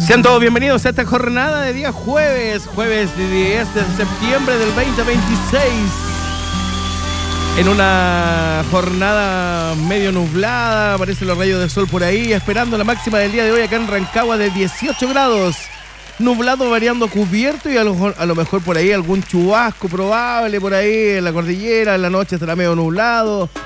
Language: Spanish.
Sean todos bienvenidos a esta jornada de día jueves 10 de septiembre del 2026. En una jornada medio nublada, aparecen los rayos de sol por ahí, esperando la máxima del día de hoy acá en Rancagua de 18 grados. Nublado variando cubierto y a lo mejor por ahí algún chubasco probable por ahí en la cordillera, en la noche estará medio nublado.